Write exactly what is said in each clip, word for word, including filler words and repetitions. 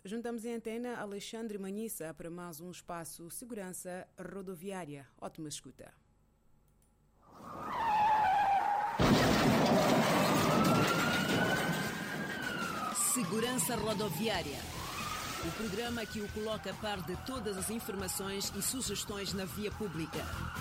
Juntamos em antena Alexandre Manhissa para mais um espaço Segurança Rodoviária. Ótima escuta. Segurança Rodoviária. O programa que o coloca a par de todas as informações e sugestões na via pública.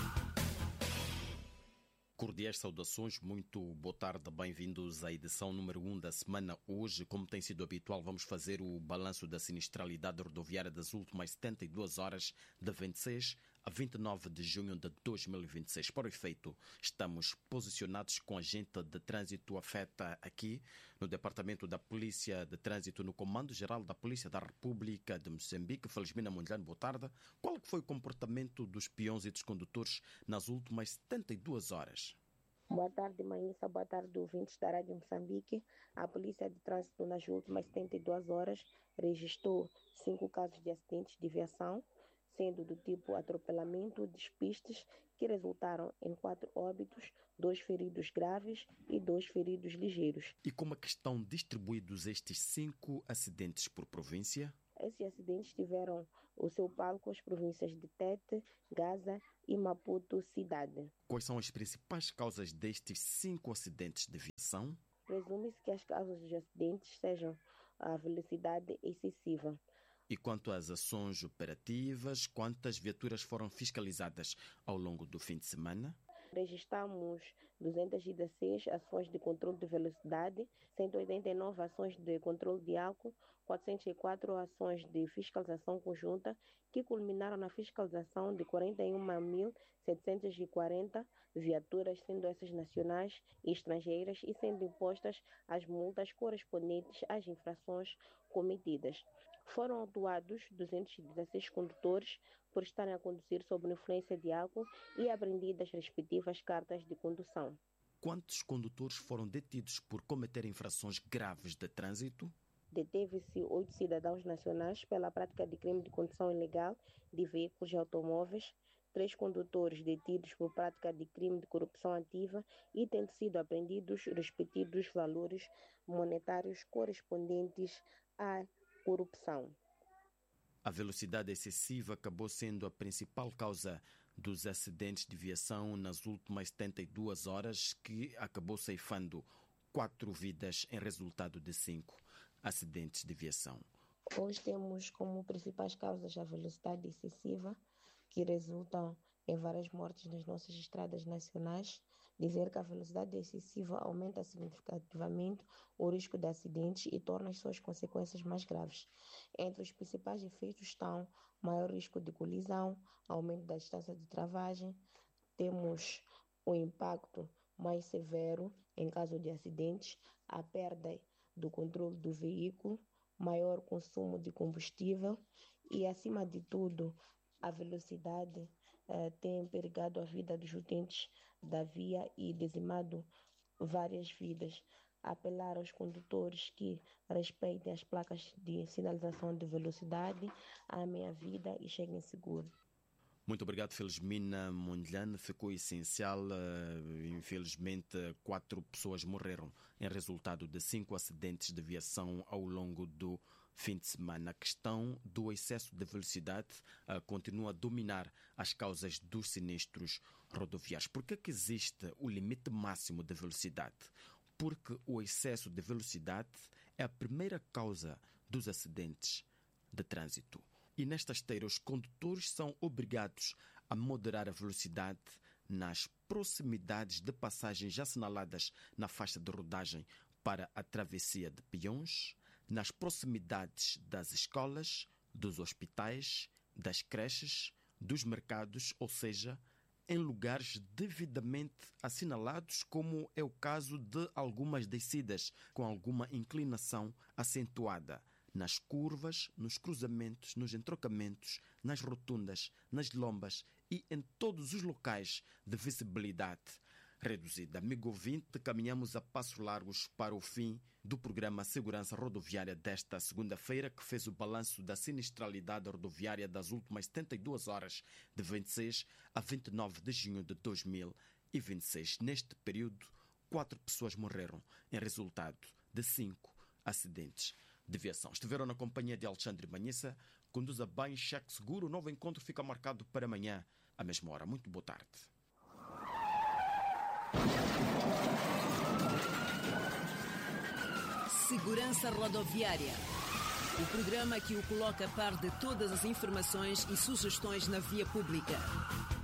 Cordiais saudações, muito boa tarde, bem-vindos à edição número um da semana. Hoje, como tem sido habitual, vamos fazer o balanço da sinistralidade rodoviária das últimas setenta e duas horas, de vinte e seis a vinte e nove de junho de dois mil e vinte e seis. Para o efeito, estamos posicionados com agente de trânsito afeta aqui no Departamento da Polícia de Trânsito, no Comando-Geral da Polícia da República de Moçambique. Felizmina Mondlane, boa tarde. Qual foi o comportamento dos peões e dos condutores nas últimas setenta e duas horas? Boa tarde, Manhissa. Boa tarde, ouvintes da Rádio Moçambique. A Polícia de Trânsito, nas últimas setenta e duas horas, registrou cinco casos de acidentes de viação, sendo do tipo atropelamento, despistes, que resultaram em quatro óbitos, dois feridos graves e dois feridos ligeiros. E como é que estão distribuídos estes cinco acidentes por província? Esses acidentes tiveram o seu palco as províncias de Tete, Gaza e Maputo cidade. Quais são as principais causas destes cinco acidentes de viação? Presume-se que as causas dos acidentes sejam a velocidade excessiva. E quanto às ações operativas, quantas viaturas foram fiscalizadas ao longo do fim de semana? Registramos duzentas e dezesseis ações de controle de velocidade, cento e oitenta e nove ações de controle de álcool, quatrocentas e quatro ações de fiscalização conjunta, que culminaram na fiscalização de quarenta e um mil setecentas e quarenta viaturas, sendo essas nacionais e estrangeiras, e sendo impostas as multas correspondentes às infrações cometidas. Foram autuados duzentos e dezesseis condutores por estarem a conduzir sob influência de álcool e apreendidas as respectivas cartas de condução. Quantos condutores foram detidos por cometer infrações graves de trânsito? Deteve-se oito cidadãos nacionais pela prática de crime de condução ilegal de veículos e automóveis, três condutores detidos por prática de crime de corrupção ativa e tendo sido apreendidos respectivos valores monetários correspondentes à corrupção. A velocidade excessiva acabou sendo a principal causa dos acidentes de viação nas últimas setenta e duas horas, que acabou ceifando quatro vidas em resultado de cinco acidentes de viação. Hoje temos como principais causas a velocidade excessiva, que resultam em várias mortes nas nossas estradas nacionais. Dizer que a velocidade excessiva aumenta significativamente o risco de acidentes e torna as suas consequências mais graves. Entre os principais efeitos estão maior risco de colisão, aumento da distância de travagem, temos o impacto mais severo em caso de acidentes, a perda do controle do veículo, maior consumo de combustível e, acima de tudo, a velocidade eh, tem perigado a vida dos utentes da via e dizimado várias vidas. Apelar aos condutores que respeitem as placas de sinalização de velocidade, amem a vida e cheguem seguros. Muito obrigado, Felizmina Mondlane. Ficou essencial. Infelizmente, quatro pessoas morreram em resultado de cinco acidentes de viação ao longo do fim de semana. A questão do excesso de velocidade uh, continua a dominar as causas dos sinistros rodoviários. Por que que existe o limite máximo de velocidade? Porque o excesso de velocidade é a primeira causa dos acidentes de trânsito. E nesta esteira, os condutores são obrigados a moderar a velocidade nas proximidades de passagens já assinaladas na faixa de rodagem para a travessia de peões, nas proximidades das escolas, dos hospitais, das creches, dos mercados, ou seja, em lugares devidamente assinalados, como é o caso de algumas descidas com alguma inclinação acentuada, nas curvas, nos cruzamentos, nos entrocamentos, nas rotundas, nas lombas e em todos os locais de visibilidade reduzida. Amigo ouvinte, caminhamos a passos largos para o fim do programa Segurança Rodoviária desta segunda-feira, que fez o balanço da sinistralidade rodoviária das últimas setenta e duas horas, de vinte e seis a vinte e nove de junho de dois mil e vinte e seis. Neste período, quatro pessoas morreram em resultado de cinco acidentes de Viação. Estiveram na companhia de Alexandre Manhissa, conduza bem, cheque seguro. O novo encontro fica marcado para amanhã, à mesma hora. Muito boa tarde. Segurança Rodoviária. O programa que o coloca a par de todas as informações e sugestões na via pública.